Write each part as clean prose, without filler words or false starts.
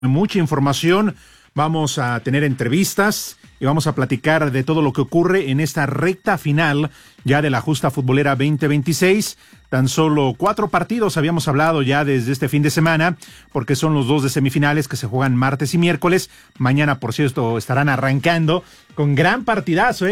Mucha información, vamos a tener entrevistas y vamos a platicar de todo lo que ocurre en esta recta final ya de la justa futbolera 2026. Tan solo 4 partidos habíamos hablado ya desde este fin de semana, porque son los 2 de semifinales que se juegan martes y miércoles. Mañana, por cierto, estarán arrancando con gran partidazo,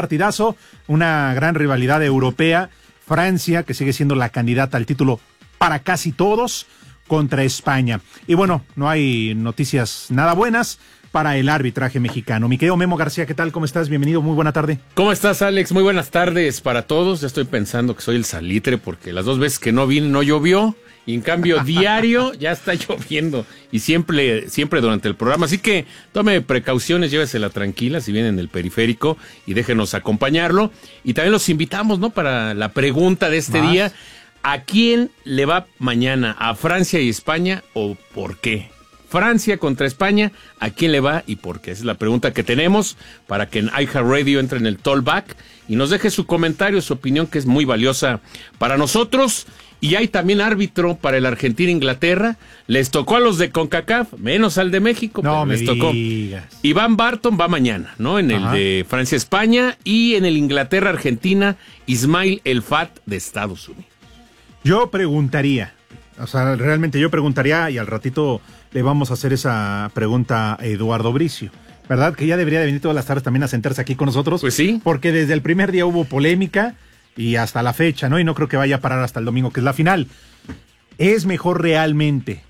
una gran rivalidad europea. Francia, que sigue siendo la candidata al título para casi todos, contra España. Y bueno, no hay noticias nada buenas para el arbitraje mexicano. Mi querido Memo García, ¿qué tal? ¿Cómo estás? Bienvenido, muy buena tarde. ¿Cómo estás, Alex? Muy buenas tardes para todos. Ya estoy pensando que soy el salitre porque las 2 veces que no vine no llovió y en cambio diario ya está lloviendo y siempre durante el programa. Así que tome precauciones, llévesela tranquila si viene en el periférico y déjenos acompañarlo. Y también los invitamos, ¿no? Para la pregunta de este día. ¿A quién le va mañana? ¿A Francia y España o por qué? Francia contra España, ¿a quién le va y por qué? Esa es la pregunta que tenemos para que en iHeartRadio entre en el Talkback y nos deje su comentario, su opinión, que es muy valiosa para nosotros. Y hay también árbitro para el Argentina-Inglaterra. Les tocó a los de CONCACAF, menos al de México. No me les tocó. digas. Iván Barton va mañana, ¿no? En el de Francia-España y en el Inglaterra-Argentina, Ismail El Fat de Estados Unidos. Yo preguntaría, realmente yo preguntaría y al ratito le vamos a hacer esa pregunta a Eduardo Bricio, ¿verdad? Que ya debería de venir todas las tardes también a sentarse aquí con nosotros. Pues sí. Porque desde el primer día hubo polémica y hasta la fecha, ¿no? Y no creo que vaya a parar hasta el domingo, que es la final. ¿Es mejor realmente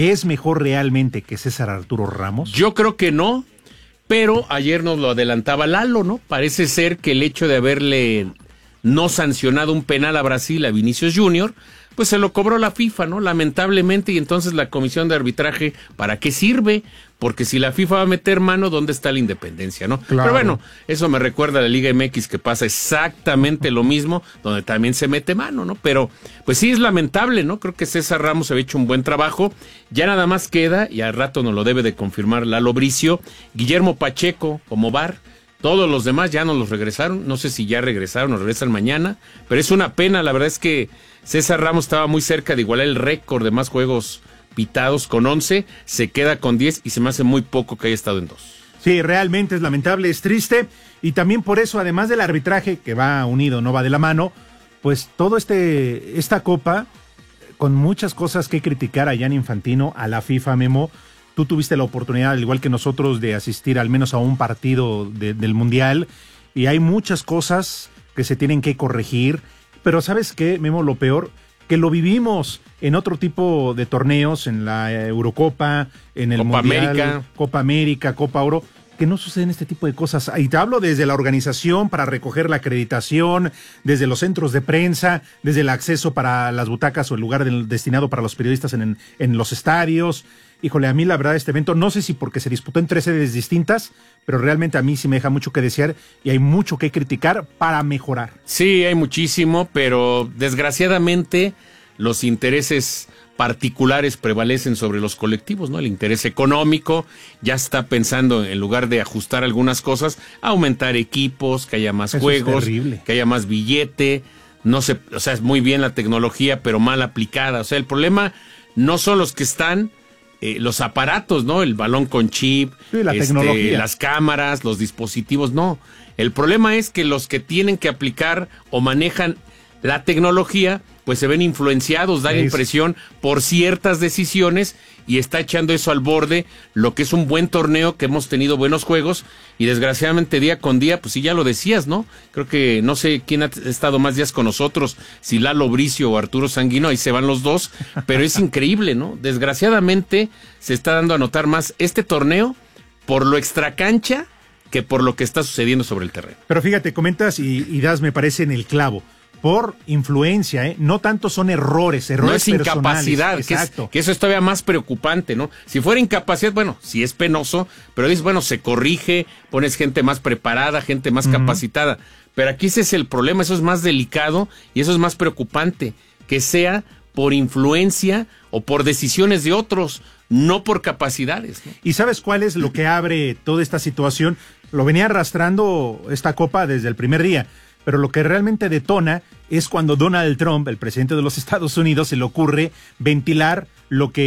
que César Arturo Ramos? Yo creo que no, pero ayer nos lo adelantaba Lalo, ¿no? Parece ser que el hecho de haberle no sancionado un penal a Brasil, a Vinicius Junior, pues se lo cobró la FIFA, ¿no? Lamentablemente, y entonces la comisión de arbitraje, ¿para qué sirve? Porque si la FIFA va a meter mano, ¿dónde está la independencia, no? Claro. Pero bueno, eso me recuerda a la Liga MX, que pasa exactamente lo mismo, donde también se mete mano, ¿no? Pero, pues sí es lamentable, ¿no? Creo que César Ramos había hecho un buen trabajo. Ya nada más queda, y al rato nos lo debe de confirmar Lalo Bricio, Guillermo Pacheco como VAR. Todos los demás ya nos los regresaron, no sé si ya regresaron o regresan mañana, pero es una pena, la verdad es que César Ramos estaba muy cerca de igualar el récord de más juegos pitados con 11, se queda con 10 y se me hace muy poco que haya estado en 2. Sí, realmente es lamentable, es triste, y también por eso, además del arbitraje, que va unido, no va de la mano, pues todo esta copa, con muchas cosas que criticar a Gianni Infantino, a la FIFA, Memo. Tú tuviste la oportunidad, al igual que nosotros, de asistir al menos a un partido del Mundial, y hay muchas cosas que se tienen que corregir, pero ¿sabes qué, Memo? Lo peor, que lo vivimos en otro tipo de torneos, en la Eurocopa, en el Copa Mundial, América. Copa América, Copa Oro, que no suceden este tipo de cosas. Y te hablo desde la organización para recoger la acreditación, desde los centros de prensa, desde el acceso para las butacas o el lugar destinado para los periodistas en los estadios. Híjole, a mí la verdad este evento, no sé si porque se disputó en 3 sedes distintas, pero realmente a mí sí me deja mucho que desear y hay mucho que criticar para mejorar. Sí, hay muchísimo, pero desgraciadamente los intereses particulares prevalecen sobre los colectivos, ¿no? El interés económico ya está pensando, en lugar de ajustar algunas cosas, aumentar equipos, que haya más juegos, que haya más billete. No sé, o sea, es muy bien la tecnología, pero mal aplicada. O sea, el problema no son los que están, los aparatos, ¿no? El balón con chip, sí, la tecnología, las cámaras, los dispositivos, no. El problema es que los que tienen que aplicar o manejan la tecnología, pues se ven influenciados, da la impresión por ciertas decisiones y está echando eso al borde lo que es un buen torneo, que hemos tenido buenos juegos y desgraciadamente día con día, pues sí, ya lo decías, ¿no? Creo que no sé quién ha estado más días con nosotros, si Lalo Bricio o Arturo Sanguino, ahí se van los dos, pero es increíble, ¿no? Desgraciadamente se está dando a notar más este torneo por lo extracancha que por lo que está sucediendo sobre el terreno. Pero fíjate, comentas y das, me parece, en el clavo. Por influencia, no tanto son errores no es personales. Incapacidad, que eso es todavía más preocupante, ¿no? Si fuera incapacidad, bueno, sí es penoso, pero dices, bueno, se corrige, pones gente más preparada, gente más capacitada, pero aquí ese es el problema, eso es más delicado y eso es más preocupante, que sea por influencia o por decisiones de otros, no por capacidades, ¿no? ¿Y sabes cuál es lo que abre toda esta situación? Lo venía arrastrando esta copa desde el primer día. Pero lo que realmente detona es cuando Donald Trump, el presidente de los Estados Unidos, se le ocurre ventilar lo que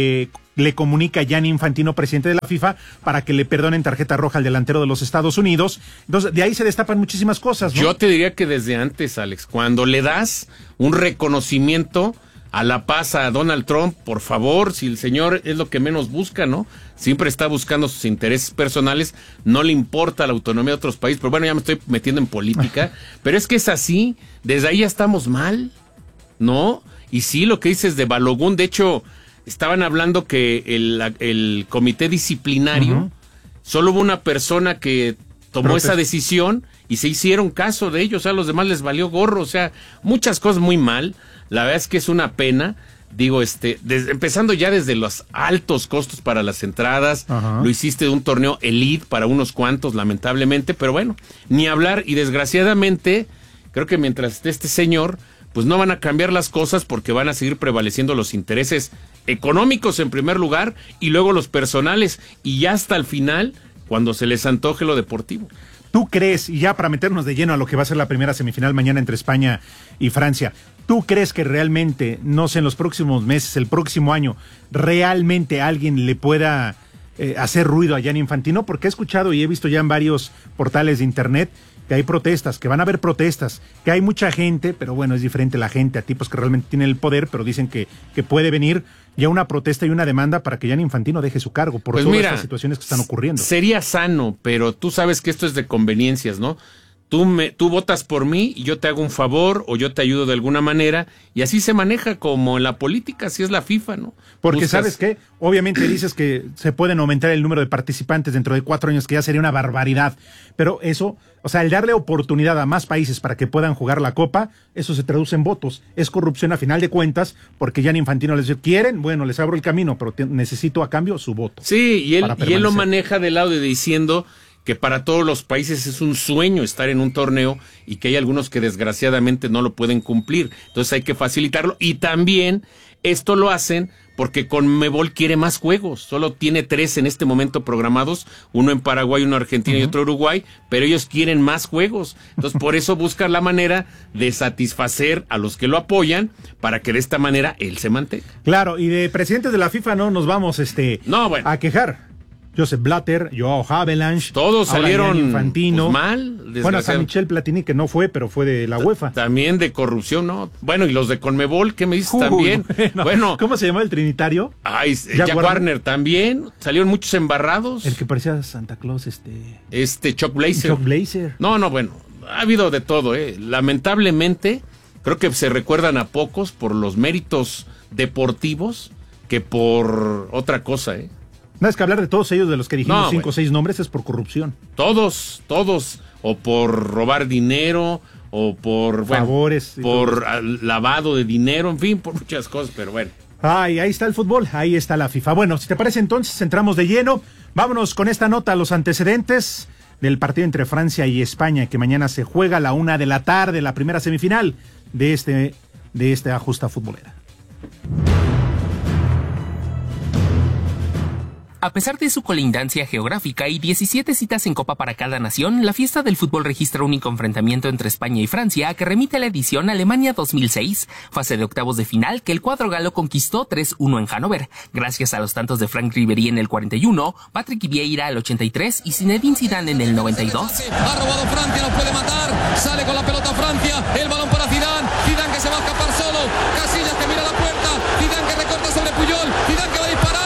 le comunica a Gianni Infantino, presidente de la FIFA, para que le perdonen tarjeta roja al delantero de los Estados Unidos. Entonces, de ahí se destapan muchísimas cosas, ¿no? Yo te diría que desde antes, Alex, cuando le das un reconocimiento a la paz a Donald Trump, por favor, si el señor es lo que menos busca, ¿no? Siempre está buscando sus intereses personales, no le importa la autonomía de otros países, pero bueno, ya me estoy metiendo en política, pero es que es así, desde ahí ya estamos mal, ¿no? Y sí, lo que dices de Balogun, de hecho, estaban hablando que el comité disciplinario, solo hubo una persona que tomó esa decisión y se hicieron caso de ellos, o sea, a los demás les valió gorro, o sea, muchas cosas muy mal. La verdad es que es una pena, digo, empezando ya desde los altos costos para las entradas, lo hiciste de un torneo elite para unos cuantos, lamentablemente, pero bueno, ni hablar, y desgraciadamente, creo que mientras esté este señor, pues no van a cambiar las cosas porque van a seguir prevaleciendo los intereses económicos en primer lugar y luego los personales, y ya hasta el final, cuando se les antoje lo deportivo. ¿Tú crees, y ya para meternos de lleno a lo que va a ser la primera semifinal mañana entre España y Francia, ¿tú crees que realmente, no sé, en los próximos meses, el próximo año, realmente alguien le pueda hacer ruido a Gianni Infantino? Porque he escuchado y he visto ya en varios portales de internet que hay protestas, que van a haber protestas, que hay mucha gente, pero bueno, es diferente la gente a tipos que realmente tienen el poder, pero dicen que puede venir ya una protesta y una demanda para que Gianni Infantino deje su cargo por todas estas situaciones que están ocurriendo. Sería sano, pero tú sabes que esto es de conveniencias, ¿no? Tú votas por mí y yo te hago un favor o yo te ayudo de alguna manera, y así se maneja como en la política, así es la FIFA, ¿no? Porque ¿sabes qué? Obviamente dices que se pueden aumentar el número de participantes dentro de 4 años, que ya sería una barbaridad, pero eso, o sea, el darle oportunidad a más países para que puedan jugar la Copa, eso se traduce en votos, es corrupción a final de cuentas, porque Gianni Infantino les dice, ¿quieren? Bueno, les abro el camino, pero necesito a cambio su voto. Sí, y él lo maneja del lado de diciendo que para todos los países es un sueño estar en un torneo y que hay algunos que desgraciadamente no lo pueden cumplir. Entonces hay que facilitarlo, y también esto lo hacen porque CONMEBOL quiere más juegos. Solo tiene 3 en este momento programados, uno en Paraguay, uno en Argentina y otro en Uruguay, pero ellos quieren más juegos. Entonces por eso buscan la manera de satisfacer a los que lo apoyan para que de esta manera él se mantenga. Claro, y de presidentes de la FIFA no nos vamos a quejar. Joseph Blatter, Joao Havelange, todos salieron Infantino, pues, mal. Bueno, San Michel Platini, que no fue, pero fue de la UEFA. También de corrupción, ¿no? Bueno, y los de CONMEBOL, ¿qué me dices también? Bueno, ¿cómo se llamaba el trinitario? Ay, Jack Warner también. Salieron muchos embarrados. El que parecía Santa Claus, Chuck Blazer. No, bueno, ha habido de todo, Lamentablemente, creo que se recuerdan a pocos por los méritos deportivos que por otra cosa, No es que hablar de todos ellos, de los que dijimos 5 o 6 nombres, es por corrupción. Todos, o por robar dinero, o por favores, por lavado de dinero, en fin, por muchas cosas, pero bueno. Ahí está el fútbol, ahí está la FIFA. Bueno, si te parece entonces, entramos de lleno. Vámonos con esta nota, los antecedentes del partido entre Francia y España, que mañana se juega a la 1 de la tarde, la primera semifinal de esta justa futbolera. A pesar de su colindancia geográfica y 17 citas en Copa para cada nación, la fiesta del fútbol registra un único enfrentamiento entre España y Francia que remite a la edición Alemania 2006, fase de octavos de final que el cuadro galo conquistó 3-1 en Hannover, gracias a los tantos de Franck Ribéry en el 41, Patrick Vieira al 83 y Zinedine Zidane en el 92. Ha robado Francia, no puede matar, sale con la pelota Francia, el balón para Zidane, Zidane que se va a escapar solo, Casillas que mira la puerta, Zidane que recorta sobre Puyol, Zidane que va a disparar.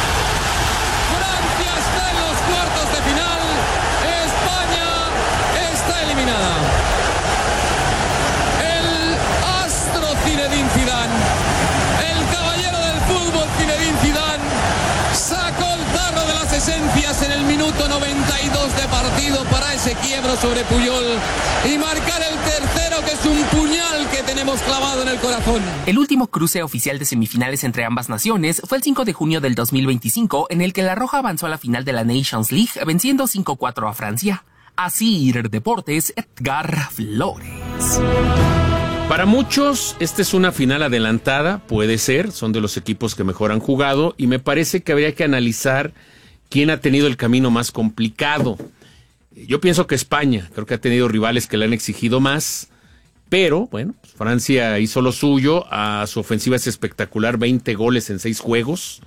En el minuto 92 de partido para ese quiebro sobre Puyol y marcar el tercero, que es un puñal que tenemos clavado en el corazón. El último cruce oficial de semifinales entre ambas naciones fue el 5 de junio del 2025, en el que la Roja avanzó a la final de la Nations League venciendo 5-4 a Francia. Así Deportes, Edgar Flores. Para muchos, esta es una final adelantada, puede ser, son de los equipos que mejor han jugado, y me parece que habría que analizar quién ha tenido el camino más complicado. Yo pienso que España, creo que ha tenido rivales que le han exigido más, pero bueno, Francia hizo lo suyo, a su ofensiva es espectacular, 20 goles en 6 juegos,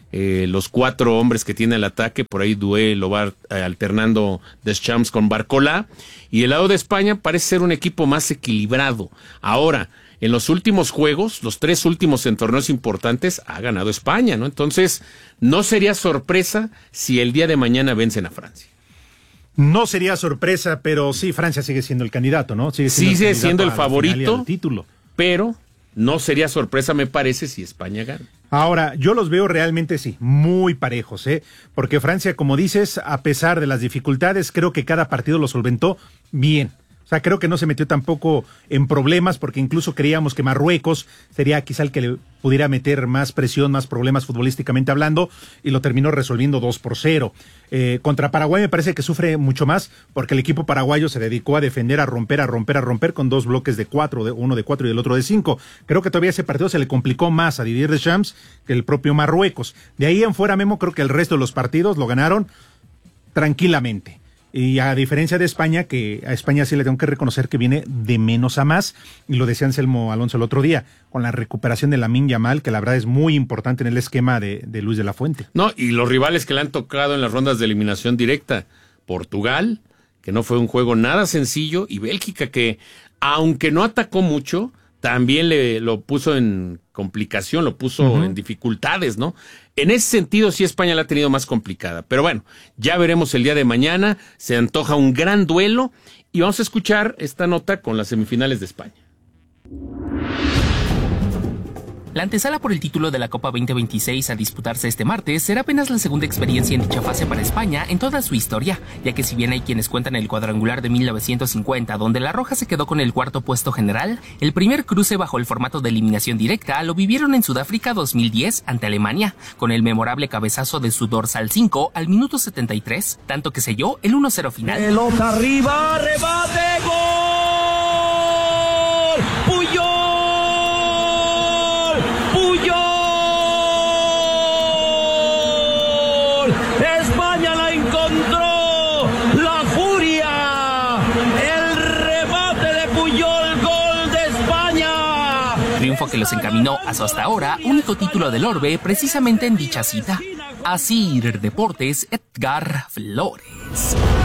los 4 hombres que tiene el ataque, por ahí Doué lo va alternando Deschamps con Barcola, y el lado de España parece ser un equipo más equilibrado. Ahora, en los últimos juegos, los 3 últimos en torneos importantes, ha ganado España, ¿no? Entonces, no sería sorpresa si el día de mañana vencen a Francia. No sería sorpresa, pero sí, Francia sigue siendo el candidato, ¿no? Sigue siendo el favorito, título, pero no sería sorpresa, me parece, si España gana. Ahora, yo los veo realmente, sí, muy parejos, porque Francia, como dices, a pesar de las dificultades, creo que cada partido lo solventó bien. O sea, creo que no se metió tampoco en problemas, porque incluso creíamos que Marruecos sería quizá el que le pudiera meter más presión, más problemas futbolísticamente hablando, y lo terminó resolviendo 2-0. Contra Paraguay me parece que sufre mucho más, porque el equipo paraguayo se dedicó a defender, a romper con 2 bloques de 4, uno de 4 y el otro de 5. Creo que todavía ese partido se le complicó más a Didier Deschamps que el propio Marruecos. De ahí en fuera, Memo, creo que el resto de los partidos lo ganaron tranquilamente. Y a diferencia de España, que a España sí le tengo que reconocer que viene de menos a más, y lo decía Anselmo Alonso el otro día, con la recuperación de Lamine Yamal, que la verdad es muy importante en el esquema de Luis de la Fuente. No, y los rivales que le han tocado en las rondas de eliminación directa, Portugal, que no fue un juego nada sencillo, y Bélgica, que aunque no atacó mucho, también lo puso en complicación, lo puso en dificultades, ¿no? En ese sentido, sí, España la ha tenido más complicada. Pero bueno, ya veremos el día de mañana. Se antoja un gran duelo. Y vamos a escuchar esta nota con las semifinales de España. La antesala por el título de la Copa 2026 a disputarse este martes será apenas la segunda experiencia en dicha fase para España en toda su historia, ya que si bien hay quienes cuentan el cuadrangular de 1950, donde la Roja se quedó con el 4º puesto general, el primer cruce bajo el formato de eliminación directa lo vivieron en Sudáfrica 2010 ante Alemania, con el memorable cabezazo de su dorsal 5 al minuto 73, tanto que selló el 1-0 final. Pelota arriba, rebate, gol. Puyol. España la encontró, la furia, el remate de Puyol, gol de España. Triunfo que los encaminó a su hasta ahora único título del orbe precisamente en dicha cita. Así Deportes, Edgar Flores.